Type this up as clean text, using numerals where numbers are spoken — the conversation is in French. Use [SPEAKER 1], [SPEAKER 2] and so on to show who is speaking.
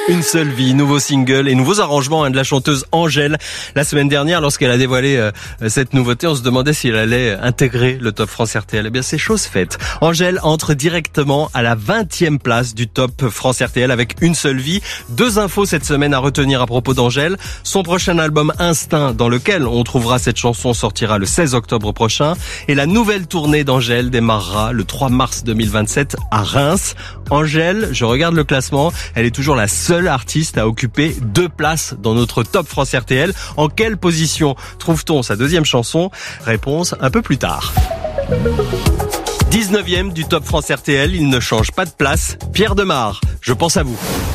[SPEAKER 1] Une seule vie, nouveau single et nouveaux arrangements de la chanteuse Angèle. La semaine dernière, lorsqu'elle a dévoilé cette nouveauté, on se demandait si elle allait intégrer le Top France RTL. Eh bien, c'est chose faite. Angèle entre directement à la 20e place du Top France RTL avec Une seule vie. 2 infos cette semaine à retenir à propos d'Angèle. Son prochain album Instinct, dans lequel on trouvera cette chanson, sortira le 16 octobre prochain. Et la nouvelle tournée d'Angèle démarrera le 3 mars 2027 à Reims. Angèle, je regarde le classement, elle est toujours la seule artiste à occuper 2 places dans notre Top France RTL. En quelle position trouve-t-on sa deuxième chanson? Réponse un peu plus tard. 19e du Top France RTL, il ne change pas de place. Pierre Demar, je pense à vous.